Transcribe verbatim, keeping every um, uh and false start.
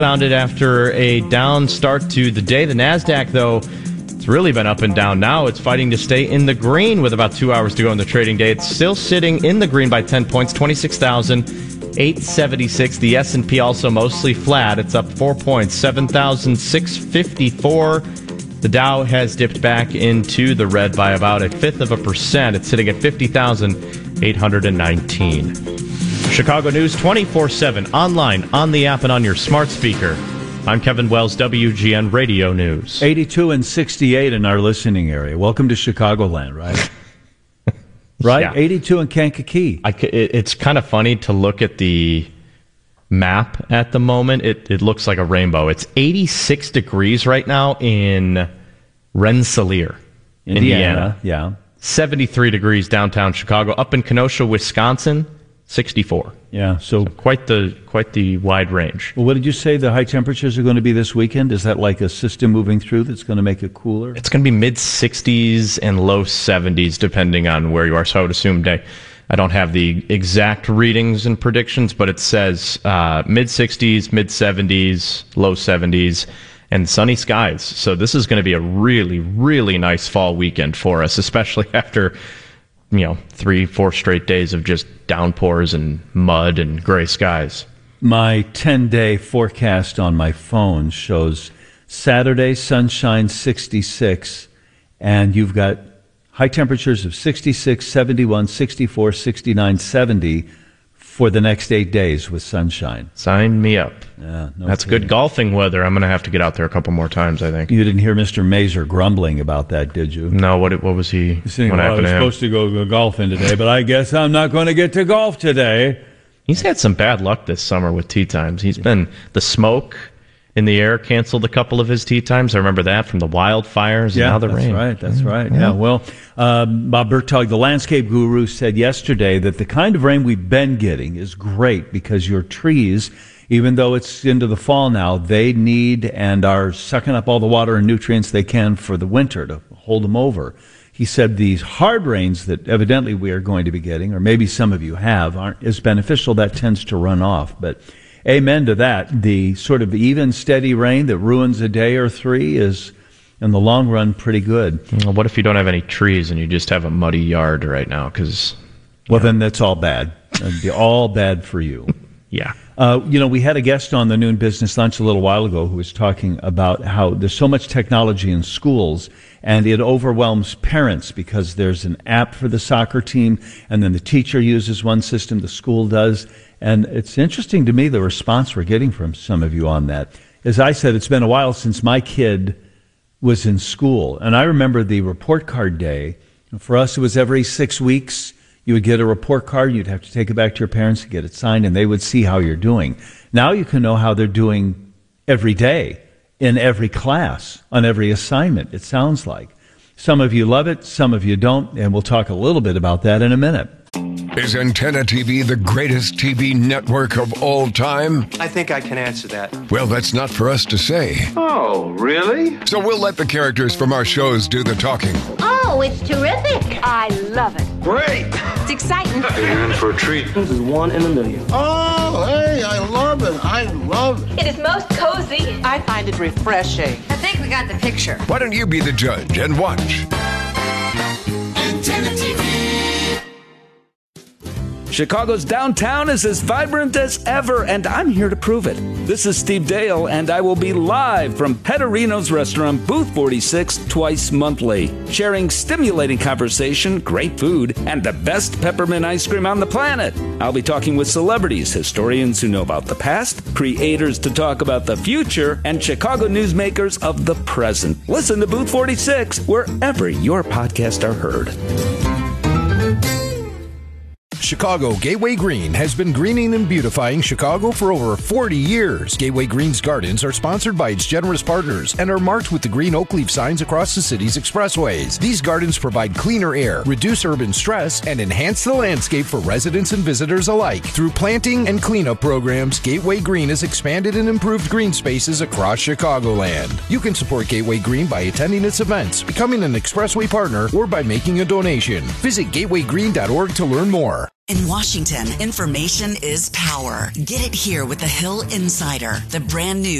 Founded after a down start to the day. The NASDAQ, though, it's really been up and down now. It's fighting to stay in the green with about two hours to go in the trading day. It's still sitting in the green by ten points, twenty-six thousand eight hundred seventy-six. The S and P also mostly flat. It's up four points, seven thousand six hundred fifty-four. The Dow has dipped back into the red by about a fifth of a percent. It's sitting at fifty thousand eight hundred nineteen. Chicago News twenty-four seven, online, on the app, and on your smart speaker. I'm Kevin Wells, W G N Radio News. eighty-two and sixty-eight in our listening area. Welcome to Chicagoland, right? Right? Yeah. eighty-two in Kankakee. I, it, it's kind of funny to look at the map at the moment. It, it looks like a rainbow. It's eighty-six degrees right now in Rensselaer, Indiana. Indiana. Yeah. seventy-three degrees downtown Chicago. Up in Kenosha, Wisconsin, sixty-four. Yeah, so, so quite the quite the wide range. Well, what did you say the high temperatures are going to be this weekend? Is that like a system moving through that's going to make it cooler? It's going to be mid sixties and low seventies depending on where you are. So I would assume day. I don't have the exact readings and predictions, but it says uh, mid sixties, mid seventies, low seventies, and sunny skies. So this is going to be a really, really nice fall weekend for us, especially after, you know, three, four straight days of just downpours and mud and gray skies. My ten-day forecast on my phone shows Saturday, sunshine, sixty-six, and you've got high temperatures of sixty-six, seventy-one, sixty-four, sixty-nine, seventy for the next eight days with sunshine. Sign me up. Yeah, no That's kidding. good golfing weather. I'm going to have to get out there a couple more times, I think. You didn't hear Mister Mazer grumbling about that, did you? No, what what was he? He's saying, what well, I happened was to him? supposed to go, go golfing today, but I guess I'm not going to get to golf today. He's had some bad luck this summer with tee times. He's been, the smoke in the air canceled a couple of his tee times. I remember that from the wildfires Yeah, and now the that's rain. right. That's yeah. right. Yeah. yeah. Well, um, Bob Bertog, the landscape guru, said yesterday that the kind of rain we've been getting is great because your trees, even though it's into the fall now, they need and are sucking up all the water and nutrients they can for the winter to hold them over. He said these hard rains that evidently we are going to be getting, or maybe some of you have, aren't as beneficial. That tends to run off. But amen to that. The sort of even, steady rain that ruins a day or three is, in the long run, pretty good. Well, what if you don't have any trees and you just have a muddy yard right now? Because well, know. then that's all bad. It'd be all bad for you. Yeah. Uh, you know, we had a guest on the Noon Business Lunch a little while ago who was talking about how there's so much technology in schools and it overwhelms parents because there's an app for the soccer team and then the teacher uses one system, the school does. And it's interesting to me the response we're getting from some of you on that. As I said, it's been a while since my kid was in school. And I remember the report card day. For us, it was every six weeks. You would get a report card. You'd have to take it back to your parents to get it signed, and they would see how you're doing. Now you can know how they're doing every day, in every class, on every assignment, it sounds like. Some of you love it, some of you don't, and we'll talk a little bit about that in a minute. Is Antenna T V the greatest T V network of all time? I think I can answer that. Well, that's not for us to say. Oh, really? So we'll let the characters from our shows do the talking. Oh, it's terrific. I love it. Great! It's exciting. You're in for a treat. This is one in a million. Oh, hey, I love it. I love it. It is most cozy. I find it refreshing. I think we got the picture. Why don't you be the judge and watch? Antenna T V. Chicago's downtown is as vibrant as ever, and I'm here to prove it. This is Steve Dale, and I will be live from Petterino's Restaurant, Booth forty-six, twice monthly, sharing stimulating conversation, great food, and the best peppermint ice cream on the planet. I'll be talking with celebrities, historians who know about the past, creators to talk about the future, and Chicago newsmakers of the present. Listen to Booth forty-six wherever your podcasts are heard. Chicago Gateway Green has been greening and beautifying Chicago for over forty years. Gateway Green's gardens are sponsored by its generous partners and are marked with the green oak leaf signs across the city's expressways. These gardens provide cleaner air, reduce urban stress, and enhance the landscape for residents and visitors alike. Through planting and cleanup programs, Gateway Green has expanded and improved green spaces across Chicagoland. You can support Gateway Green by attending its events, becoming an expressway partner, or by making a donation. Visit gateway green dot org to learn more. In Washington, information is power. Get it here with the Hill Insider, the brand new